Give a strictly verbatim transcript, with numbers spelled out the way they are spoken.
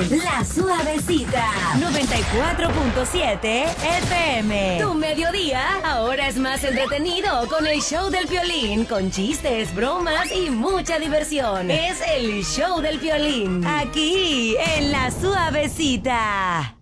La Suavecita. noventa y cuatro punto siete F M. Tu mediodía ahora es más entretenido con el show del Piolín, con chistes, bromas y mucha diversión. Es el show del Piolín, aquí en La Suavecita.